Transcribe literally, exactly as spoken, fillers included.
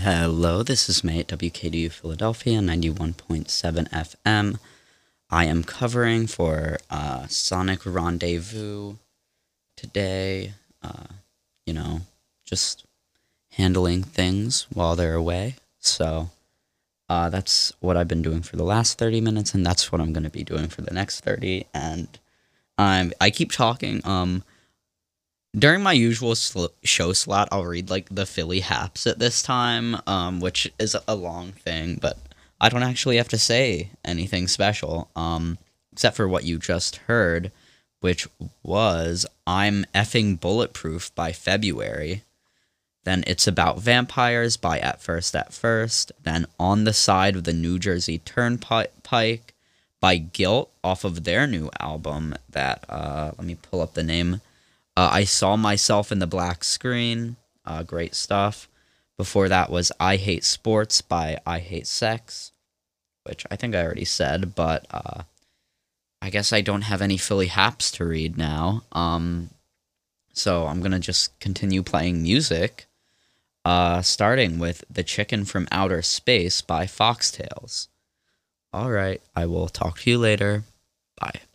Hello, this is May at W K D U Philadelphia, ninety-one point seven F M. I am covering for uh, Sonic Rendezvous today, uh, you know, just handling things while they're away. So uh, that's what I've been doing for the last thirty minutes, and that's what I'm going to be doing for the next thirty. And I'm, I keep talking. Um, During my usual sl- show slot, I'll read, like, the Philly Haps at this time, um, which is a long thing, but I don't actually have to say anything special, um, except for what you just heard, which was I'm Effing Bulletproof by February. Then It's About Vampires by At First At First. Then On the Side of the New Jersey Turnpike by Guilt off of their new album that, uh, let me pull up the name. Uh, I Saw Myself in the Black Screen. Uh, great stuff. Before that was I Hate Sports by I Hate Sex, which I think I already said, but uh, I guess I don't have any Philly Haps to read now. Um, so I'm going to just continue playing music, uh, starting with The Chicken from Outer Space by Foxtails. All right, I will talk to you later. Bye.